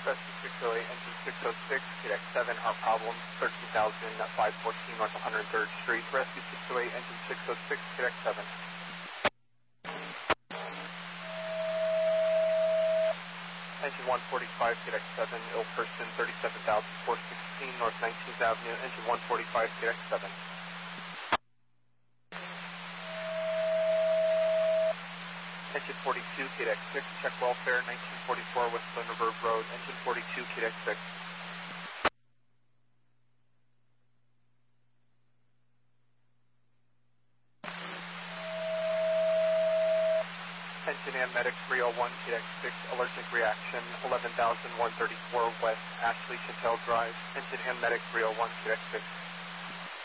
Rescue 608, engine 606, KDX 7, our problem, 13,514 North 103rd Street. Rescue 608, engine 606, KDX 7. Engine 145, KDX 7, ill person, 37,416 North 19th Avenue. Engine 145, KDX 7. Engine 42, KDX 6, check welfare, 1944 West Lindenberg Road. Engine 42, KDX 6. Engine and medic 301, KDX 6, allergic reaction, 11,134 West Ashley Chattel Drive. Engine and medic 301, KDX 6.